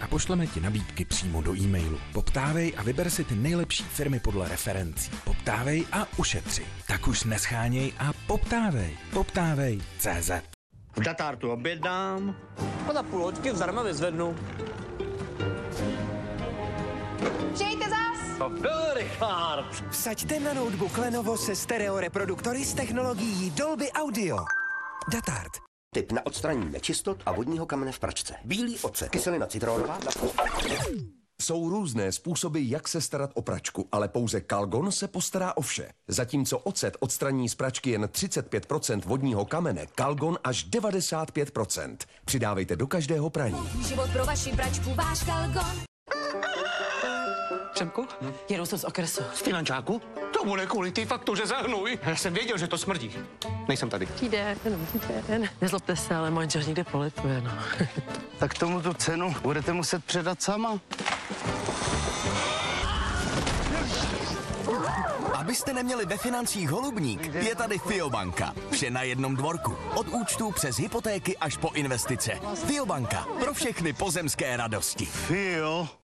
pošleme ti nabídky přímo do e-mailu. Poptávej a vyber si ty nejlepší firmy podle referencí. Poptávej a ušetři. Tak už nescháněj a poptávej. Poptávej.cz. V Datartu objednám a za půl hoďky zdarma vyzvednu. Přijďte zas! To byl Richard. Vsaďte na notebook Lenovo se stereo reproduktory s technologií Dolby Audio. Datart. Tip na odstranění nečistot a vodního kamene v pračce. Bílý ocet, kyselina citronová. Jsou různé způsoby, jak se starat o pračku, ale pouze Calgon se postará o vše. Zatímco ocet odstraní z pračky jen 35% vodního kamene, Calgon až 95%. Přidávejte do každého praní. Život pro vaši pračku, váš Calgon. Přemku, jedu jsem z okresu. Z finančáku? To bude kvůli té faktuře za hnůj. Já jsem věděl, že to smrdí. Nejsem tady. Týden. Nezlobte se, ale manžel někde polituje, no. Tak tomu tu cenu budete muset předat sama. Abyste neměli ve financích holubník, je tady Fiobanka. Vše na jednom dvorku. Od účtů přes hypotéky až po investice. Fiobanka. Pro všechny pozemské radosti. Fio.